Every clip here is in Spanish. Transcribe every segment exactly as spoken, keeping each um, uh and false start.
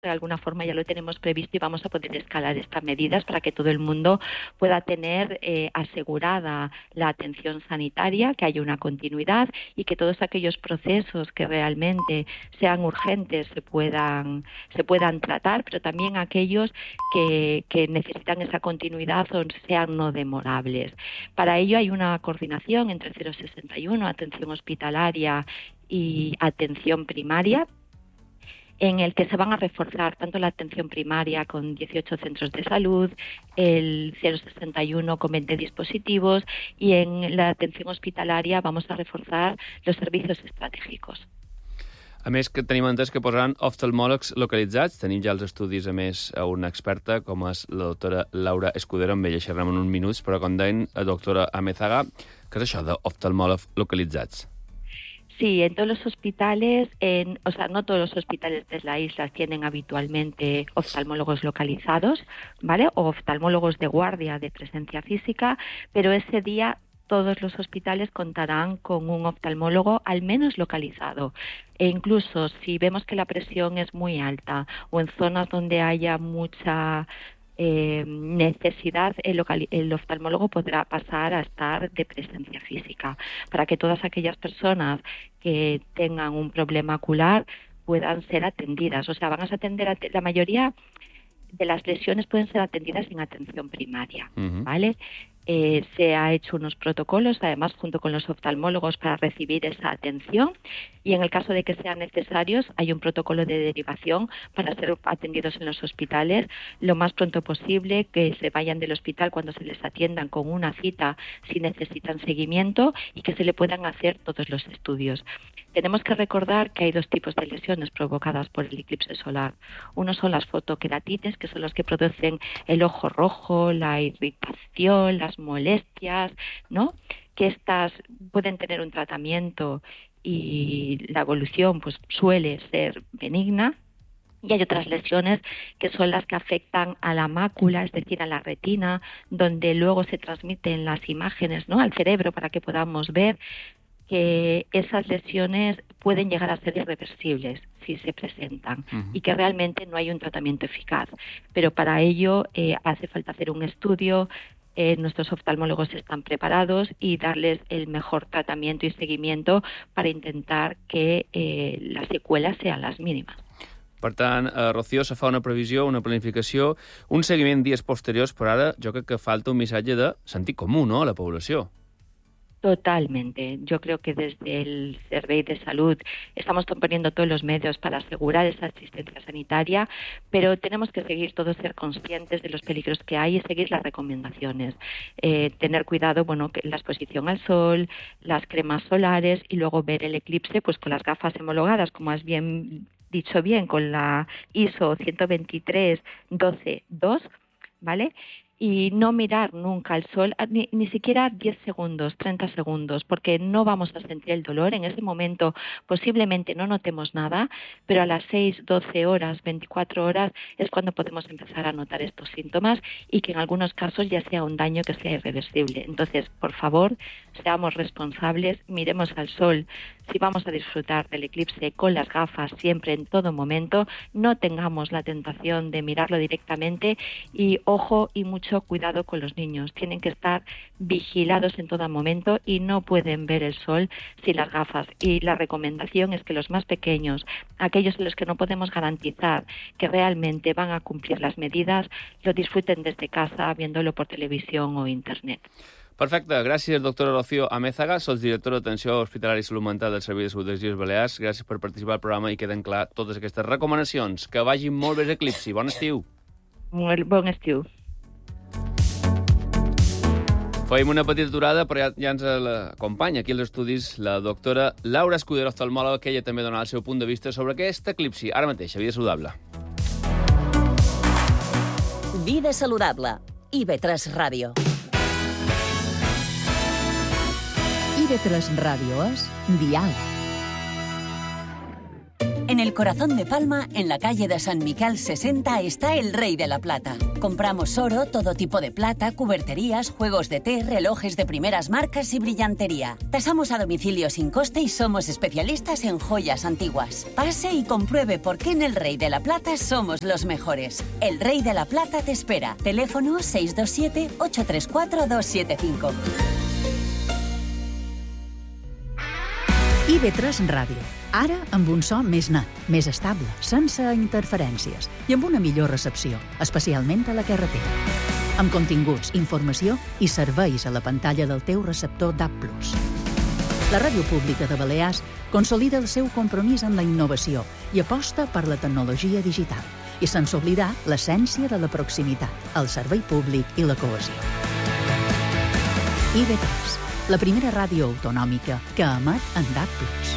de alguna forma ya lo tenemos previsto y vamos a poder escalar estas medidas para que todo el mundo pueda tener eh, asegurada la atención sanitaria, que haya una continuidad y que todos aquellos procesos que realmente sean urgentes se puedan, se puedan tratar, pero también aquellos que, que necesitan esa continuidad o sean no demorables. Para ello hay una coordinación entre cero sesenta y uno, atención hospitalaria y atención primaria, en el que se van a reforzar tanto la atención primaria con dieciocho centros de salud, el cero sesenta y uno con veinte dispositivos y en la atención hospitalaria vamos a reforzar los servicios estratégicos. A més, que tenim entès que posaran oftalmòlegs localitzats. Tenim ja els estudis, a més, a una experta, com és la doctora Laura Escudero, amb ella xerrem en uns minuts, però com deien, la doctora Amézaga, què és això d'oftalmòlegs localitzats? Sí, en todos los hospitales, en, o sea, no todos los hospitales de la isla tienen habitualmente oftalmólogos localizados, ¿vale? O oftalmólogos de guardia de presencia física, pero ese día todos los hospitales contarán con un oftalmólogo al menos localizado. E incluso si vemos que la presión es muy alta o en zonas donde haya mucha Eh, necesidad, el, local, el oftalmólogo podrá pasar a estar de presencia física para que todas aquellas personas que tengan un problema ocular puedan ser atendidas. O sea, van a atender a la mayoría de las lesiones pueden ser atendidas en atención primaria, uh-huh. ¿vale? Eh, se ha hecho unos protocolos, además, junto con los oftalmólogos para recibir esa atención y en el caso de que sean necesarios hay un protocolo de derivación para ser atendidos en los hospitales lo más pronto posible, que se vayan del hospital cuando se les atiendan con una cita si necesitan seguimiento y que se le puedan hacer todos los estudios. Tenemos que recordar que hay dos tipos de lesiones provocadas por el eclipse solar. Uno son las fotoqueratitis, que son los que producen el ojo rojo, la irritación, las molestias, ¿no? Que estas pueden tener un tratamiento y la evolución pues suele ser benigna. Y hay otras lesiones que son las que afectan a la mácula, es decir, a la retina, donde luego se transmiten las imágenes, ¿no?, al cerebro para que podamos ver, que esas lesiones pueden llegar a ser irreversibles si se presentan uh-huh. y que realmente no hay un tratamiento eficaz. Pero para ello eh, hace falta hacer un estudio, eh, nuestros oftalmólogos están preparados y darles el mejor tratamiento y seguimiento para intentar que eh, las secuelas sean las mínimas. Per tant, eh, Rocío, se fa una previsió, una planificació, un seguiment dies posteriors, però ara jo crec que falta un missatge de sentit comú, no?, a la població. Totalmente. Yo creo que desde el Servei de Salud estamos poniendo todos los medios para asegurar esa asistencia sanitaria, pero tenemos que seguir todos ser conscientes de los peligros que hay y seguir las recomendaciones. Eh, tener cuidado, bueno, que la exposición al sol, las cremas solares y luego ver el eclipse pues con las gafas homologadas, como has bien dicho bien, con la I S O ciento veintitrés doce dos, ¿vale? Y no mirar nunca al sol, ni, ni siquiera diez segundos, treinta segundos, porque no vamos a sentir el dolor. En ese momento posiblemente no notemos nada, pero a las seis, doce horas, veinticuatro horas es cuando podemos empezar a notar estos síntomas y que en algunos casos ya sea un daño que sea irreversible. Entonces, por favor, seamos responsables, miremos al sol. Si vamos a disfrutar del eclipse con las gafas siempre, en todo momento, no tengamos la tentación de mirarlo directamente y ojo y mucho cuidado con los niños. Tienen que estar vigilados en todo momento y no pueden ver el sol sin las gafas. Y la recomendación es que los más pequeños, aquellos en los que no podemos garantizar que realmente van a cumplir las medidas, lo disfruten desde casa viéndolo por televisión o internet. Perfecte. Gràcies, doctora Rocío Amézaga, sotsdirectora d'Atenció Hospitalària i Salut Mental del Servei de Salut de les Illes Balears. Gràcies per participar al programa i queden clar totes aquestes recomanacions. Que vagin molt bé l'eclipsi. Bon estiu. Molt bon estiu. Fem una petita aturada, però ja, ja ens acompanya aquí als estudis la doctora Laura Escudero, oftalmòloga, que ella també donarà el seu punt de vista sobre aquest eclipsi. Ara mateix, a Vida Saludable. Vida Saludable. I V tres Ràdio. I V tres Ràdio és Dial. En el corazón de Palma, en la calle de San Miquel sesenta, está el Rey de la Plata. Compramos oro, todo tipo de plata, cuberterías, juegos de té, relojes de primeras marcas y brillantería. Tasamos a domicilio sin coste y somos especialistas en joyas antiguas. Pase y compruebe por qué en el Rey de la Plata somos los mejores. El Rey de la Plata te espera. Teléfono seis dos siete, ocho tres cuatro, dos siete cinco. I V tres Ràdio. Ara amb un so més net, més estable, sense interferències i amb una millor recepció, especialment a la carretera. Amb continguts, informació i serveis a la pantalla del teu receptor D A B plus. La Ràdio Pública de Balears consolida el seu compromís amb la innovació i aposta per la tecnologia digital, i sense oblidar l'essència de la proximitat, el servei públic i la cohesió. I V tres, la primera ràdio autonòmica que emet en D A B plus.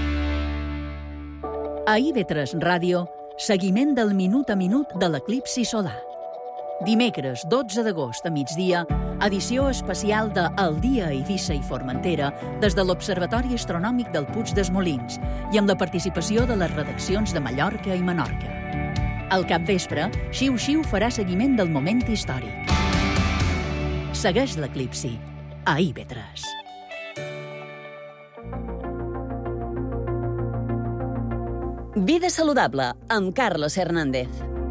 A I V tres Ràdio, seguiment del minut a minut de l'eclipsi solar. Dimecres dotze d'agost a migdia, edició especial de El dia a Eivissa i Formentera des de l'Observatori Astronòmic del Puig dels Molins i amb la participació de les redaccions de Mallorca i Menorca. Al capvespre, Xiu Xiu farà seguiment del moment històric. Segueix l'eclipsi a I V tres. Vida saludable, amb Carlos Hernández.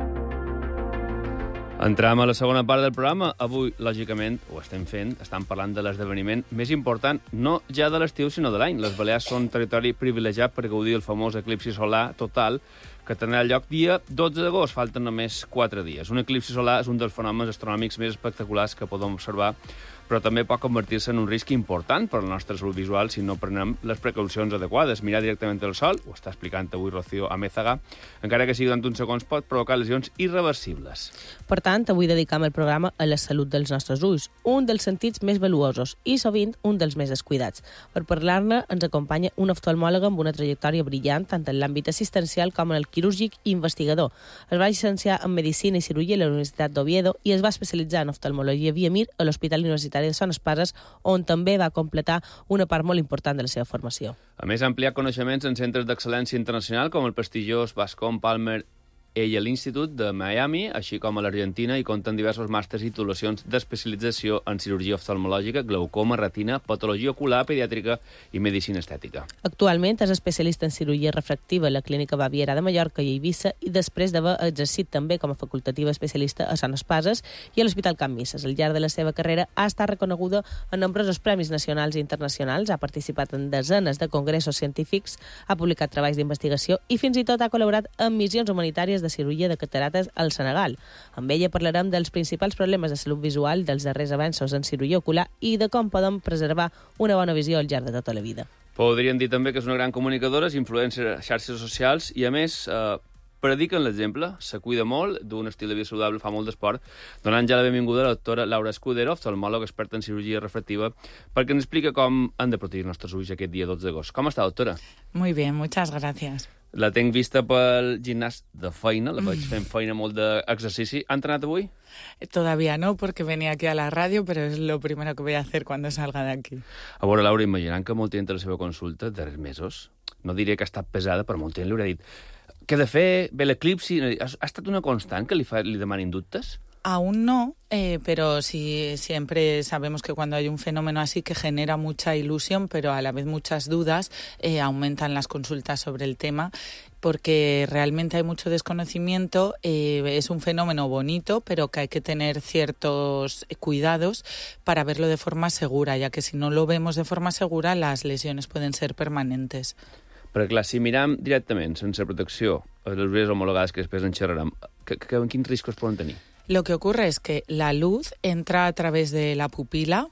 Entrem a la segona part del programa. Avui, lògicament, ho estem fent, estan parlant de l'esdeveniment més important, no ja de l'estiu, sinó de l'any. Les Balears són territori privilegiat per gaudir del famós eclipsi solar total, que tindrà lloc dia dotze d'agost, falten només quatre dies. Un eclipsi solar és un dels fenòmens astronòmics més espectaculars que podem observar, però també pot convertir-se en un risc important per a la nostra salut visual si no prenem les precaucions adequades. Mirar directament al sol, ho està explicant avui Rocío Amézaga, encara que sigui durant uns segons, pot provocar lesions irreversibles. Per tant, avui dedicam el programa a la salut dels nostres ulls, un dels sentits més valuosos i sovint un dels més descuidats. Per parlar-ne ens acompanya un oftalmòleg amb una trajectòria brillant tant en l'àmbit assistencial com en el quirúrgic i investigador. Es va llicenciar en Medicina i Cirurgia a la Universitat d'Oviedo i es va especialitzar en oftalmologia via Mir a l'Hospital Universitari de Son Espases, on també va completar una part molt important de la seva formació. A més, ha ampliat coneixements en centres d'excel·lència internacional com el prestigiós Bascom Palmer ell a l'Institut de Miami, així com a l'Argentina, i compta en diversos màsters i titulacions d'especialització en cirurgia oftalmològica, glaucoma, retina, patologia ocular, pediàtrica i medicina estètica. Actualment és especialista en cirurgia refractiva a la Clínica Baviera de Mallorca i Eivissa i després d'haver exercit també com a facultativa especialista a Son Espases i a l'Hospital Can Misses. Al llarg de la seva carrera ha estat reconeguda en nombrosos premis nacionals i internacionals, ha participat en desenes de congressos científics, ha publicat treballs d'investigació i fins i tot ha col·laborat en missions humanitàries de cirurgia de catarates al Senegal. Amb ella parlarem dels principals problemes de salut visual, dels darrers avenços en cirurgia ocular i de com podem preservar una bona visió al llarg de tota la vida. Podríem dir també que és una gran comunicadora, és influencer a xarxes socials i, a més, eh, predica en l'exemple, se cuida molt, d'un estil de vida saludable, fa molt d'esport, donant ja la benvinguda a la doctora Laura Escudero, oftalmòloga experta en cirurgia refractiva, perquè ens explica com han de protegir els nostres ulls aquest dia dotze d'agost. Com està, doctora? Muy bien, muchas gracias. La tenc vista pel gimnàs de feina, la vaig fent feina molt d'exercici. Ha entrenat avui? Todavía no, porque venía aquí a la radio, pero es lo primero que voy a hacer cuando salga de aquí. A veure, Laura, imaginant que molta gent a la seva consulta, darrers mesos, no diré que ha estat pesada, però molta gent li haurà dit què he de fer, ve l'eclipsi, ha, ha estat una constant que li, fa, li demanin dubtes? Aún no, eh, pero sí siempre sabemos que cuando hay un fenómeno así que genera mucha ilusión, pero a la vez muchas dudas, eh, aumentan las consultas sobre el tema, porque realmente hay mucho desconocimiento, eh, es un fenómeno bonito, pero que hay que tener ciertos cuidados para verlo de forma segura, ya que si no lo vemos de forma segura, las lesiones pueden ser permanentes. Però clar, si miram directament, sense protecció, les ulleres homologades que després en xerrarem, que, que, quins riscos poden tenir? Lo que ocurre es que la luz entra a través de la pupila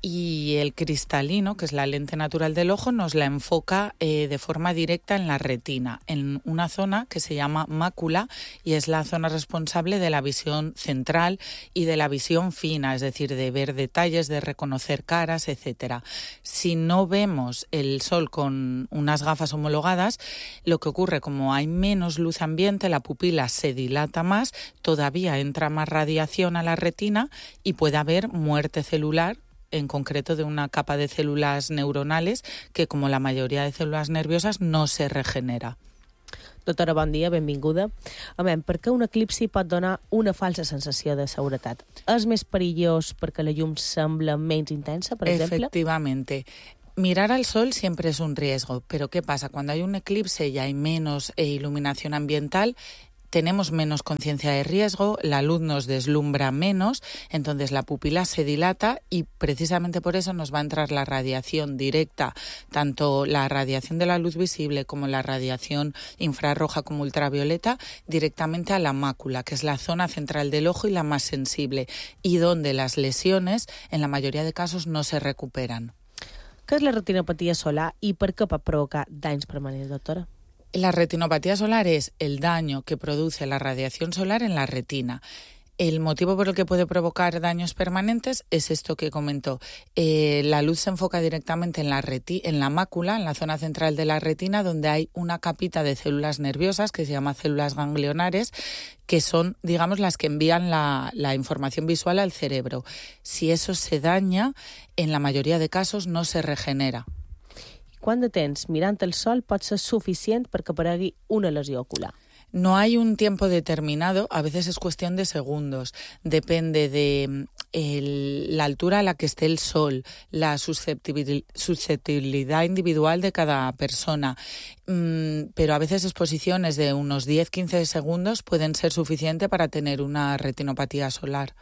y el cristalino, que es la lente natural del ojo, nos la enfoca eh, de forma directa en la retina, en una zona que se llama mácula y es la zona responsable de la visión central y de la visión fina, es decir, de ver detalles, de reconocer caras, etcétera. Si no vemos el sol con unas gafas homologadas, lo que ocurre, como hay menos luz ambiente, la pupila se dilata más, todavía entra más radiación a la retina y puede haber muerte celular, en concreto de una capa de células neuronales que, como la mayoría de células nerviosas, no se regenera. Doctora, bon dia, benvinguda. A veure, per què un eclipsi pot donar una falsa sensació de seguretat? És més perillós perquè la llum sembla menys intensa, per exemple? Efectivamente. Mirar al sol siempre es un riesgo, pero ¿qué pasa? Cuando hay un eclipse y hay menos eh, iluminación ambiental, tenemos menos conciencia de riesgo, la luz nos deslumbra menos, entonces la pupila se dilata y precisamente por eso nos va a entrar la radiación directa, tanto la radiación de la luz visible como la radiación infrarroja como ultravioleta, directamente a la mácula, que es la zona central del ojo y la más sensible, y donde las lesiones, en la mayoría de casos, no se recuperan. Què és la retinopatia solar i per què pot provocar danys permanents, doctora? La retinopatía solar es el daño que produce la radiación solar en la retina. El motivo por el que puede provocar daños permanentes es esto que comentó. Eh, la luz se enfoca directamente en la, reti- en la mácula, en la zona central de la retina, donde hay una capita de células nerviosas que se llama células ganglionares, que son, digamos, las que envían la, la información visual al cerebro. Si eso se daña, en la mayoría de casos no se regenera. Quant de temps mirant el sol pot ser suficient perquè aparegui una lesió ocular? No hay un tiempo determinado, a veces es cuestión de segundos. Depende de el, la altura a la que esté el sol, la susceptibil, susceptibilidad individual de cada persona. Mm, pero a veces exposiciones de unos diez a quince segundos pueden ser suficientes para tener una retinopatía solar.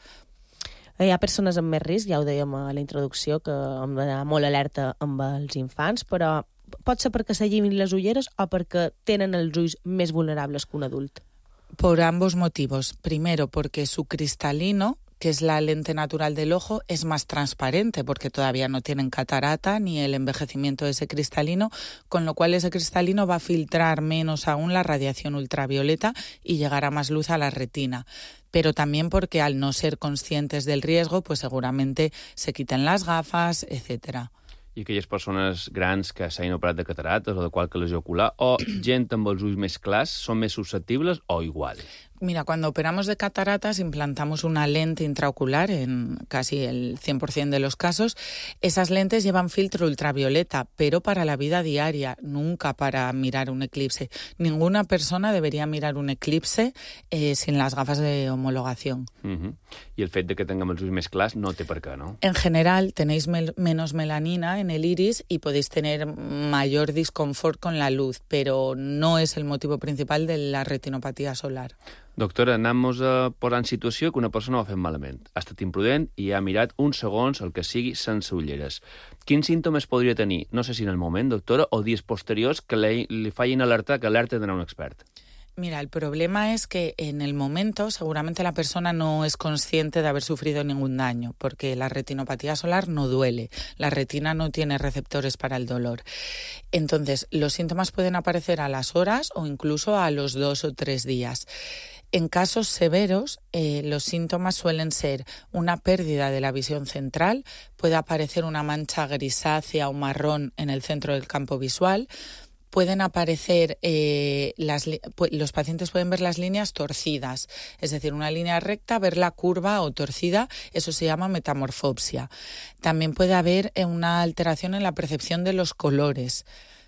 Hi ha persones amb més risc, ja ho dèiem a la introducció, que hem d'anar molt alerta amb els infants, però pot ser perquè s'allimin les ulleres o perquè tenen els ulls més vulnerables que un adult? Por ambos motivos. Primero, porque su cristalino, que es la lente natural del ojo, es más transparente porque todavía no tienen catarata ni el envejecimiento de ese cristalino, con lo cual ese cristalino va a filtrar menos aún la radiación ultravioleta y llegará más luz a la retina. Pero también porque al no ser conscientes del riesgo, pues seguramente se quiten las gafas, etcétera. I aquelles persones grans que s'hagin operat de catarates o de qualque lesió ocular, o gent amb els ulls més clars, són més susceptibles o igual? Mira, cuando operamos de cataratas implantamos una lente intraocular en casi el cien por ciento de los casos. Esas lentes llevan filtro ultravioleta, pero para la vida diaria, nunca para mirar un eclipse. Ninguna persona debería mirar un eclipse eh, sin las gafas de homologación. Uh-huh. I el fet de que tinguem els ulls més clars no té per què, no? En general, tenéis mel- menos melanina en el iris y podéis tener mayor disconfort con la luz, pero no es el motivo principal de la retinopatía solar. Doctora, anem-nos a posar en situació que una persona ho ha fet malament. Ha estat imprudent i ha mirat uns segons el que sigui sense ulleres. Quins símptomes podria tenir? No sé si en el moment, doctora, o dies posteriors que li, li facin alertar, que alerta d'anar un expert. Mira, el problema es que en el momento seguramente la persona no es consciente de haber sufrido ningún daño, porque la retinopatía solar no duele, la retina no tiene receptores para el dolor. Entonces, los síntomas pueden aparecer a las horas o incluso a los dos o tres días. En casos severos, eh, los síntomas suelen ser una pérdida de la visión central, puede aparecer una mancha grisácea o marrón en el centro del campo visual, pueden aparecer, eh, las, pu- los pacientes pueden ver las líneas torcidas, es decir, una línea recta, verla curva o torcida, eso se llama metamorfopsia. También puede haber eh, una alteración en la percepción de los colores.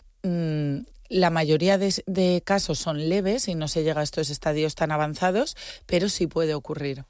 Mm, La mayoría de, de casos son leves y no se llega a estos estadios tan avanzados, pero sí puede ocurrir.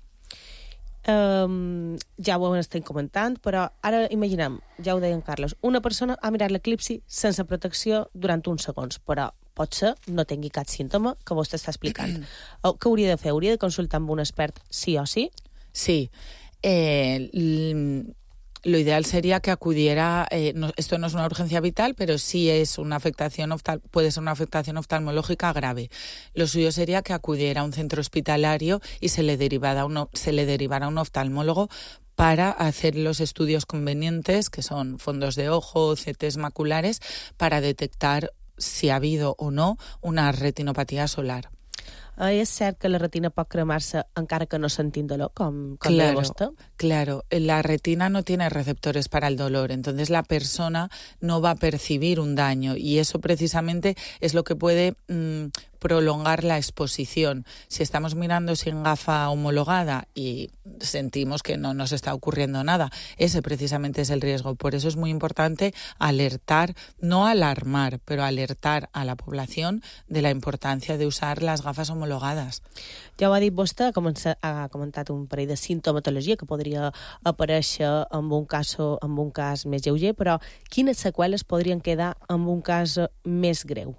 Um, ja ho estem comentant, però ara imaginem, ja ho deia en Carlos, una persona ha mirat l'eclipsi sense protecció durant uns segons, però pot ser no tingui cap símptoma que vostè està explicant. Què hauria de fer? Hauria de consultar amb un expert sí o sí? Sí. Eh, l- Lo ideal sería que acudiera, eh, no, esto no es una urgencia vital, pero sí es una afectación oftal, puede ser una afectación oftalmológica grave. Lo suyo sería que acudiera a un centro hospitalario y se le derivara uno, se le derivara a un oftalmólogo para hacer los estudios convenientes, que son fondos de ojo, C Ts maculares, para detectar si ha habido o no una retinopatía solar. Eh, és cert que la retina pot cremar-se encara que no sentim dolor, com, com Claro, deia vostè? claro. La retina no tiene receptores para el dolor, entonces la persona no va a percibir un daño y eso precisamente es lo que puede mmm, prolongar la exposición. Si estamos mirando sin gafa homologada y sentimos que no nos está ocurriendo nada, ese precisamente es el riesgo. Por eso es muy importante alertar, no alarmar, pero alertar a la población de la importancia de usar las gafas homologadas. Ja ho ha dit vostè, ha comentat un parell de sintomatologia que podria aparèixer en un cas, en un cas més lleuger, però quines seqüeles podrien quedar en un cas més greu?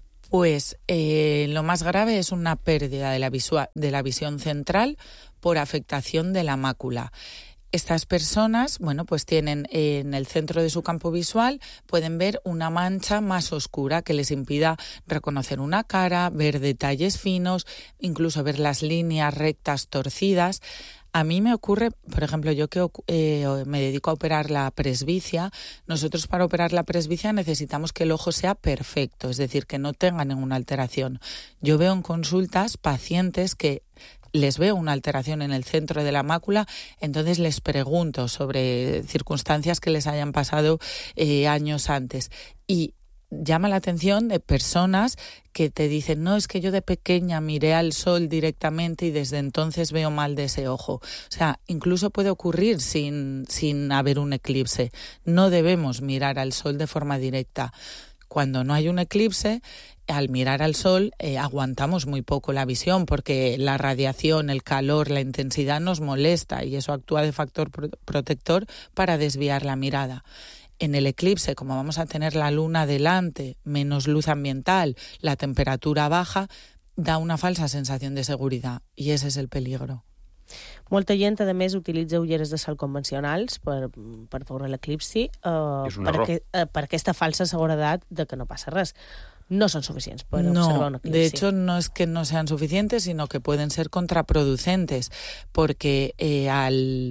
Pues eh, lo más grave es una pérdida de la, visua- de la visión central por afectación de la mácula. Estas personas, bueno, pues tienen eh, en el centro de su campo visual, pueden ver una mancha más oscura que les impida reconocer una cara, ver detalles finos, incluso ver las líneas rectas torcidas. A mí me ocurre, por ejemplo, yo que eh, me dedico a operar la presbicia, nosotros para operar la presbicia necesitamos que el ojo sea perfecto, es decir, que no tenga ninguna alteración. Yo veo en consultas pacientes que les veo una alteración en el centro de la mácula, entonces les pregunto sobre circunstancias que les hayan pasado eh, años antes. Y llama la atención de personas que te dicen, no, es que yo de pequeña miré al sol directamente y desde entonces veo mal de ese ojo. O sea, incluso puede ocurrir sin, sin haber un eclipse. No debemos mirar al sol de forma directa. Cuando no hay un eclipse, al mirar al sol eh, aguantamos muy poco la visión porque la radiación, el calor, la intensidad nos molesta y eso actúa de factor pro- protector para desviar la mirada. En el eclipse, como vamos a tener la luna delante, menos luz ambiental, la temperatura baja, da una falsa sensación de seguridad i ese és el peligro. Molta gent, a més, utilitza ulleres de sol convencionals per, per veure l'eclipsi eh, per, que, eh, per aquesta falsa seguretat de que no passa res. No son suficientes para no, observar un eclipse. De hecho, no es que no sean suficientes, sino que pueden ser contraproducentes, porque eh, al...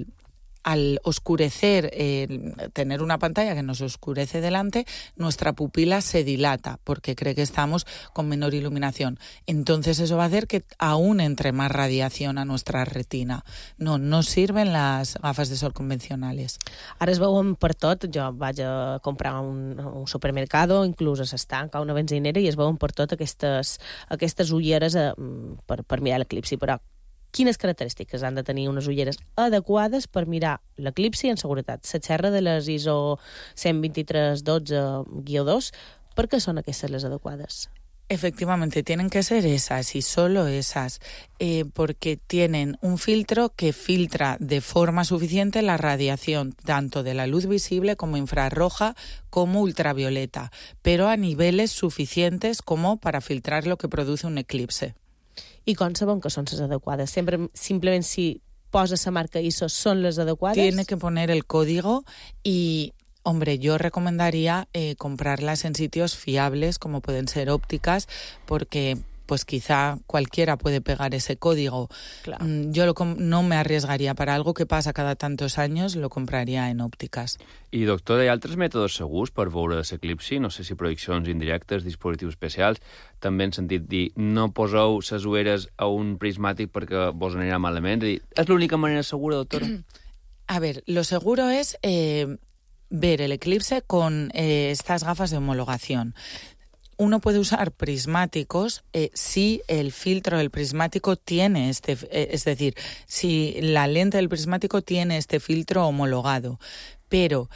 al oscurecer, eh, tener una pantalla que nos oscurece delante, nuestra pupila se dilata porque cree que estamos con menor iluminación. Entonces eso va a hacer que aún entre más radiación a nuestra retina. No, no sirven las gafas de sol convencionales. Ara es veuen per tot. Jo vaig a comprar un, un supermercado, inclús a s'estanca, una benzinera, i es veuen per tot aquestes, aquestes ulleres eh, per, per mirar l'eclipsi. Però quines característiques han de tenir unes ulleres adequades per mirar l'eclipsi en seguretat? Se xerra de les I S O cent vint-i-tres dotze guió dos. Per què són aquestes les adequades? Efectivamente, tienen que ser esas y solo esas, eh, porque tienen un filtro que filtra de forma suficiente la radiación, tanto de la luz visible como infrarroja como ultravioleta, pero a niveles suficientes como para filtrar lo que produce un eclipse. I com sabem que són les adequades? Sempre, simplement si posa la marca I S O són les adequades? Tiene que poner el código y, hombre, yo recomendaría eh, comprarlas en sitios fiables como pueden ser ópticas, porque pues quizá cualquiera puede pegar ese código. Claro. Yo lo no me arriesgaría para algo que pasa cada tantos años, lo compraría en ópticas. I, doctor, hi ha altres mètodes segurs per veure l'eclipsi? No sé si projeccions indirectes, dispositius especials. També en sentit dir, no poseu les ulleres a un prismàtic perquè vos anirà malament. És, és l'única manera segura, doctora? A ver, lo seguro es eh, ver el eclipse con eh, estas gafas de homologación. Uno puede usar prismáticos eh, si el filtro del prismático tiene este, eh, es decir, si la lente del prismático tiene este filtro homologado. Pero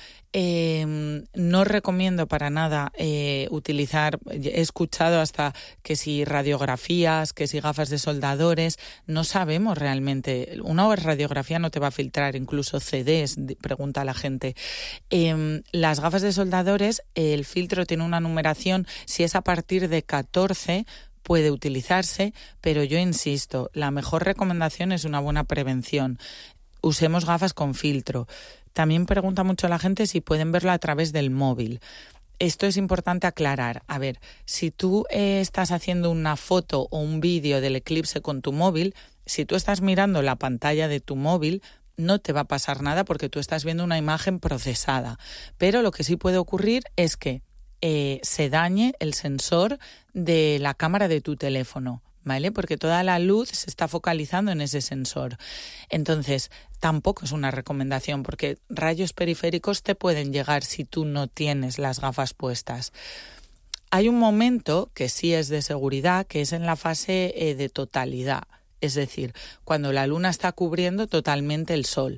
eh, no recomiendo para nada eh, utilizar, he escuchado hasta que si radiografías, que si gafas de soldadores, no sabemos realmente. Una radiografía no te va a filtrar, incluso C Ds, pregunta la gente. Eh, las gafas de soldadores, el filtro tiene una numeración, si es a partir de catorce, puede utilizarse, pero yo insisto, la mejor recomendación es una buena prevención. Usemos gafas con filtro. También pregunta mucho la gente si pueden verlo a través del móvil. Esto es importante aclarar. A ver, si tú eh, estás haciendo una foto o un vídeo del eclipse con tu móvil, si tú estás mirando la pantalla de tu móvil, no te va a pasar nada porque tú estás viendo una imagen procesada. Pero lo que sí puede ocurrir es que eh, se dañe el sensor de la cámara de tu teléfono, ¿vale? Porque toda la luz se está focalizando en ese sensor. Entonces, tampoco es una recomendación porque rayos periféricos te pueden llegar si tú no tienes las gafas puestas. Hay un momento que sí es de seguridad, que es en la fase eh, de totalidad, es decir, cuando la luna está cubriendo totalmente el sol.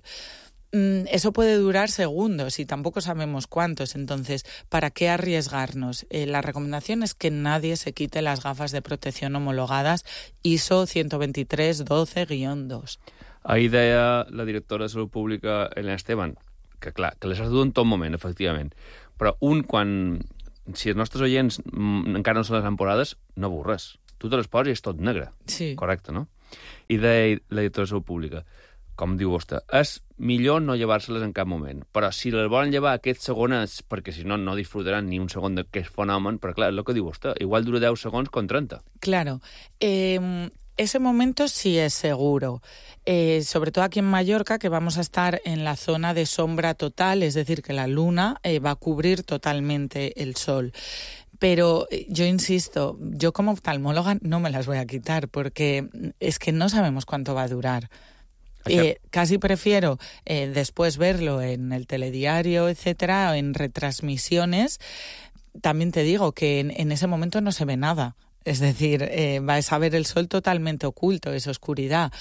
Eso puede durar segundos y tampoco sabemos cuántos, entonces, ¿para qué arriesgarnos? Eh, la recomendación es que nadie se quite las gafas de protección homologadas I S O ciento veintitrés doce guion dos. Ahir deia la directora de Salut Pública, Elena Esteban, que clar, que les has dut en tot moment, efectivament, però un, quan, si els nostres oients encara no són les temporades, no avorres. Tu te les poses i és tot negre. Sí. Correcte, no? I deia la directora de Salut Pública, com diu vostè, és millor no llevar-se-les en cap moment, però si les volen llevar aquests segonets, perquè si no, no disfrutaran ni un segon d'aquest fenomen, però clar, és el que diu vostè, igual dura deu segons con trenta. Claro. Eh, ese momento sí es seguro, eh, sobre todo aquí en Mallorca, que vamos a estar en la zona de sombra total, es decir, que la luna eh, va a cubrir totalmente el sol. Pero yo insisto, yo como oftalmóloga no me las voy a quitar, porque es que no sabemos cuánto va a durar. Eh, casi prefiero eh, después verlo en el telediario, etcétera, o en retransmisiones. También te digo que en, en ese momento no se ve nada. Es decir, eh, vas a ver el sol totalmente oculto, es oscuridad.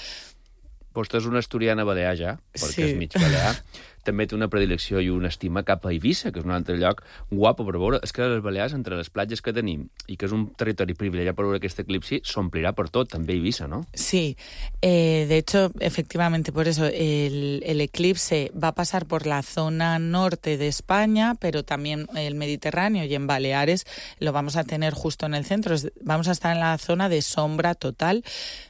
Vostè és una asturiana balear ja, perquè sí. És mig balear. També té una predilecció i una estima cap a Eivissa, que és un altre lloc guapo per veure. És que les Balears, entre les platges que tenim i que és un territori privilegiat per veure aquest eclipsi, s'omplirà per tot, també Eivissa, ¿no? Sí, eh, de hecho, efectivamente, por eso el, el eclipse va a pasar por la zona norte de España, pero también el Mediterráneo, y en Baleares lo vamos a tener justo en el centro. Vamos a estar en la zona de sombra total,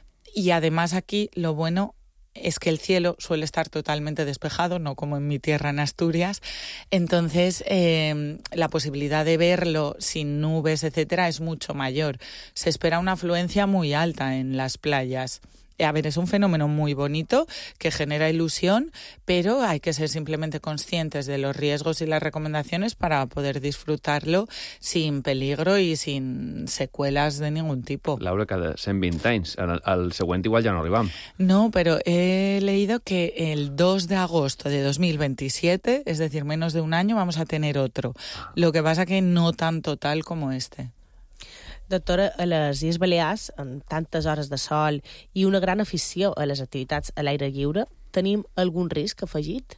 y además aquí lo bueno es que el cielo suele estar totalmente despejado, no como en mi tierra, en Asturias. Entonces, eh, la posibilidad de verlo sin nubes, etcétera, es mucho mayor. Se espera una afluencia muy alta en las playas. A ver, es un fenómeno muy bonito que genera ilusión, pero hay que ser simplemente conscientes de los riesgos y las recomendaciones para poder disfrutarlo sin peligro y sin secuelas de ningún tipo. Laura, cada cent vint anys. Al, al següent igual ja no arribam. No, pero he leído que el dos de agosto de dos mil veintisiete, es decir, menos de un año, vamos a tener otro. Lo que pasa que no tan total como este. Doctora, a les Illes Balears, amb tantes hores de sol i una gran afició a les activitats a l'aire lliure, tenim algun risc afegit?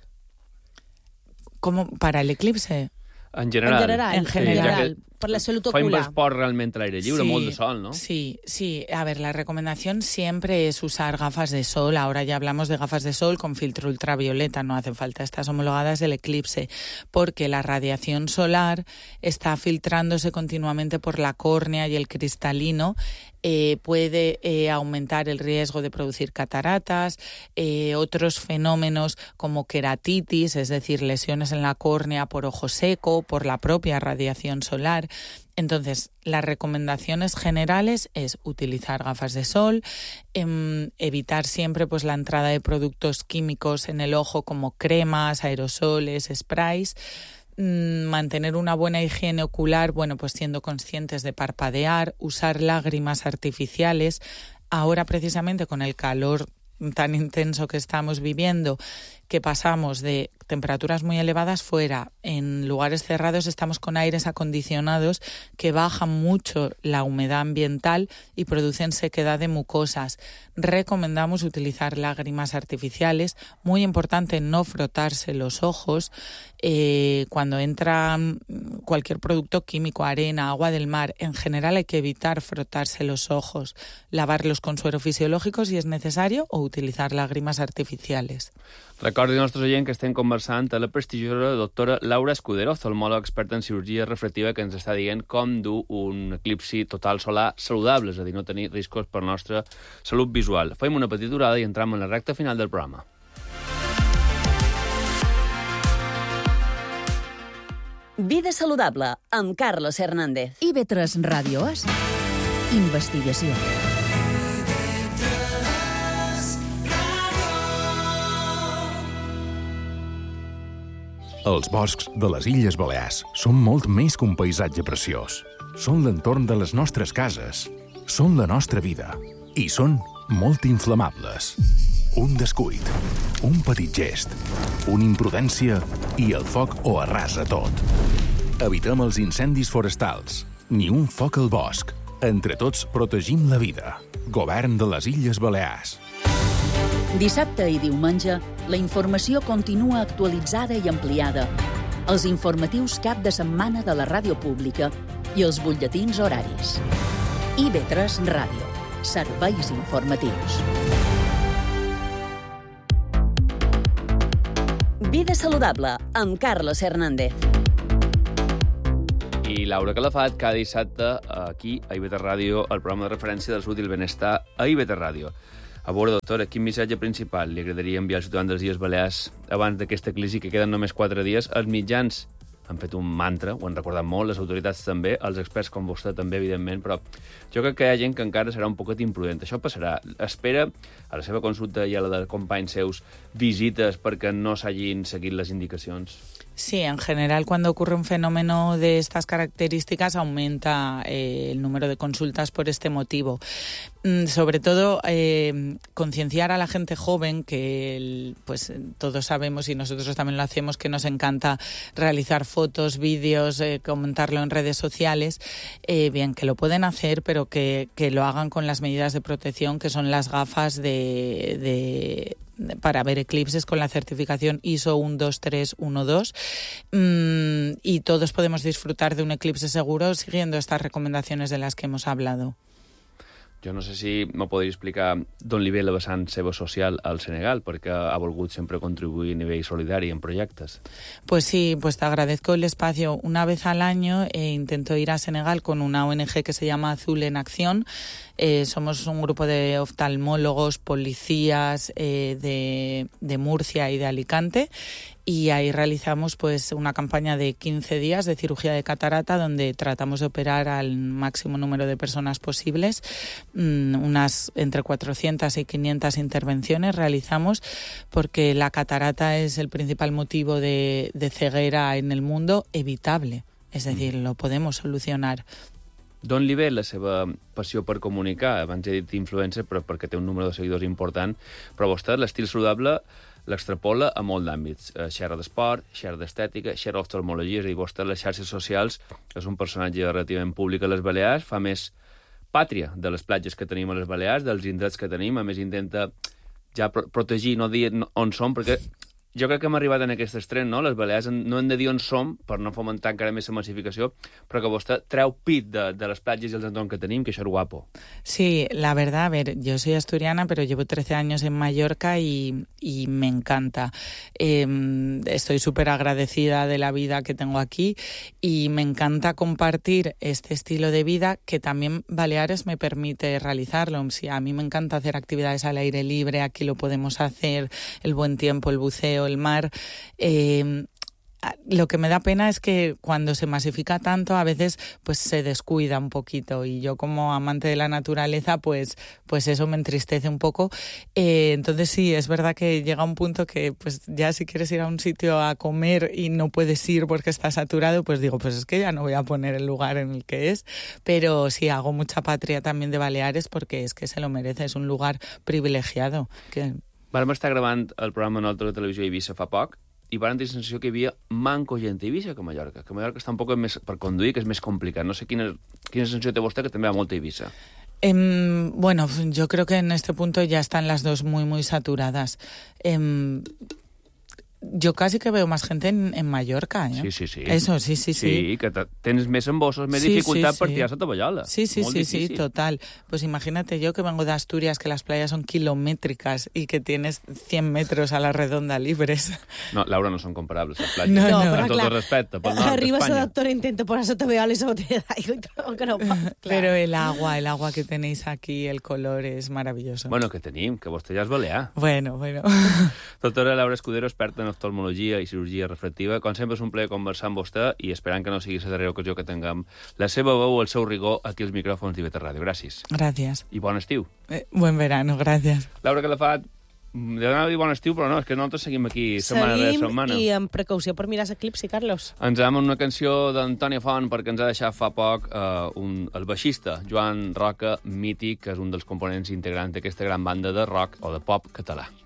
Com per a l'eclipse? En general. En general, en general. Sí, per la salut Fa un ocular. esport realmente al aire libre, Sí, molt de sol, ¿no? Sí, sí. A ver, la recomendación siempre es usar gafas de sol. Ahora ya hablamos de gafas de sol con filtro ultravioleta. No hacen falta estas homologadas del eclipse, porque la radiación solar está filtrándose continuamente por la córnea y el cristalino. Eh, puede eh, aumentar el riesgo de producir cataratas, eh, otros fenómenos como queratitis, es decir, lesiones en la córnea por ojo seco, por la propia radiación solar. Entonces, las recomendaciones generales es utilizar gafas de sol, eh, evitar siempre pues la entrada de productos químicos en el ojo como cremas, aerosoles, sprays, mantener una buena higiene ocular, bueno, pues siendo conscientes de parpadear, usar lágrimas artificiales. Ahora, precisamente, con el calor tan intenso que estamos viviendo, que pasamos de temperaturas muy elevadas fuera, en lugares cerrados estamos con aires acondicionados que bajan mucho la humedad ambiental y producen sequedad de mucosas. Recomendamos utilizar lágrimas artificiales. Muy importante no frotarse los ojos. Eh, cuando entra cualquier producto químico, arena, agua del mar, en general hay que evitar frotarse los ojos, lavarlos con suero fisiológico si es necesario o utilizar lágrimas artificiales. Recordi als nostres oients que estem conversant a la prestigiosa doctora Laura Escudero, oftalmòloga experta en cirurgia refractiva, que ens està dient com dur un eclipsi total solar saludable, és a dir, no tenir riscos per la nostra salut visual. Fem una petita aturada i entram en la recta final del programa. Vida saludable, amb Carlos Hernández. I ve tres Ràdio Es, investigació. Els boscs de les Illes Balears són molt més que un paisatge preciós. Són l'entorn de les nostres cases, són la nostra vida i són molt inflamables. Un descuit, un petit gest, una imprudència i el foc ho arrasa tot. Evitem els incendis forestals. ni un foc al bosc. Entre tots protegim la vida. Govern de les Illes Balears. Dissabte i diumenge, la informació continua actualitzada i ampliada. Els informatius cap de setmana de la ràdio pública i els butlletins horaris. I B tres Ràdio. Serveis informatius. Vida saludable, amb Carlos Hernández. I Laura Calafat, cada dissabte, aquí, a I B tres Ràdio, el programa de referència de la salut i el benestar a I B tres Ràdio. A veure, doctora, quin missatge principal li agradaria enviar als ciutadans dels Illes Balears abans d'aquesta crisi, que queden només quatre dies? Els mitjans han fet un mantra, ho han recordat molt, les autoritats també, els experts com vostè també, evidentment, però jo crec que hi ha gent que encara serà un poquet imprudent. Això passarà. Espera a la seva consulta i a la de companys seus visites perquè no s'hagin seguit les indicacions. Sí, en general, cuando ocurre un fenómeno de estas características, aumenta eh, el número de consultas por este motivo. Mm, sobre todo, eh, concienciar a la gente joven, que el, pues todos sabemos y nosotros también lo hacemos, que nos encanta realizar fotos, vídeos, eh, comentarlo en redes sociales. Eh, bien, que lo pueden hacer, pero que, que lo hagan con las medidas de protección, que son las gafas de... de para ver eclipses con la certificación I S O uno dos tres uno dos mmm, y todos podemos disfrutar de un eclipse seguro siguiendo estas recomendaciones de las que hemos hablado. Jo no sé si me podria explicar d'on li ve la vessant seva social al Senegal, perquè ha volgut sempre contribuir a nivell solidari en proyectos. Pues sí, pues te agradezco el espacio. Una vez al año eh, intento ir a Senegal con una O N G que se llama Azul en Acción. Eh, somos un grupo de oftalmólogos, policías eh, de, de Murcia y de Alicante, y ahí realizamos pues una campaña de quince días de cirugía de catarata, donde tratamos de operar al máximo número de personas posibles. Mm, unas entre cuatrocientas y quinientas intervenciones realizamos, porque la catarata es el principal motivo de, de ceguera en el mundo evitable. Es decir, lo podemos solucionar. D'on li ve la seva passió per comunicar? Abans he dit influencer, però perquè té un número de seguidors important. Però vostè, l'estil saludable, l'extrapola a molt d'àmbits. Xerra d'esport, xerra d'estètica, xerra d'oftalmologia, és a dir, vostè, les xarxes socials, és un personatge relativament públic a les Balears, fa més pàtria de les platges que tenim a les Balears, dels indrets que tenim, a més intenta ja protegir, no dir on som, perquè jo crec que hem arribat en aquest extrem, no? Les Balears no hem de dir on som per no fomentar encara més la massificació, però que vostè treu pit de, de les platges i els entorns que tenim, que això és guapo. Sí, la verdad, a ver, yo soy asturiana, pero llevo trece años en Mallorca y, y me encanta. Eh, estoy súper agradecida de la vida que tengo aquí y me encanta compartir este estilo de vida que también Baleares me permite realizarlo. Sí, a mí me encanta hacer actividades al aire libre, aquí lo podemos hacer, el buen tiempo, el buceo, el mar. Eh, lo que me da pena es que cuando se masifica tanto a veces pues se descuida un poquito, y yo como amante de la naturaleza pues, pues eso me entristece un poco. Eh, entonces sí, es verdad que llega un punto que pues ya si quieres ir a un sitio a comer y no puedes ir porque está saturado, pues digo, pues es que ya no voy a poner el lugar en el que es. Pero sí, hago mucha patria también de Baleares porque es que se lo merece, es un lugar privilegiado. Que... Vam estar gravant el programa en altra televisió a Eivissa fa poc i vam tenir la sensació que hi havia manco gent a Eivissa que a Mallorca, que a Mallorca està un poc més per conduir, que és més complicat. No sé quina, quina sensació té vostè, que també va molta a Eivissa. Eh, bueno, yo creo que en este punto ya están las dos muy, muy saturadas. Eh, Yo casi que veo más gente en, en Mallorca, ¿eh? Sí, sí, sí. Eso, sí, sí, sí. Sí, que tens més embossos, més sí, dificultat sí, per sí. tirar la tovallola. Sí, sí, Molt sí, difícil. sí, total. Pues imagínate yo que vengo de Asturias, que las playas son kilométricas y que tienes cien metros a la redonda libres. No, Laura, no són comparables, les platges. No, no. Amb Però tot clar, el respecte, pel nord Arriba d'Espanya. esa doctora, intenta ponerse tovallola y se botella d'aigua y todo, que no va. Pero el agua, el agua que tenéis aquí, el color es maravilloso. Bueno, que tenim, que vostè ja és balear. Bueno, bueno. Doctora Laura Escudero, experta en oftalmologia i cirurgia refractiva. Com sempre és un plaer conversar amb vostè i esperant que no sigui la darrera ocasió que tinguem la seva veu, el seu rigor aquí als micròfons d'I B tres Ràdio. Gràcies. Gracias. I bon estiu. Eh, buen verano, gracias. Laura Calafat, d'anar a dir bon estiu, però no, és que nosaltres seguim aquí setmana de setmana. Seguim i amb precaució per mirar l'eclipsi, Carlos. Ens vam amb una cançó d'Antònia Font perquè ens ha deixat fa poc eh, un, el baixista Joan Roca, mític, que és un dels components integrants d'aquesta gran banda de rock o de pop català.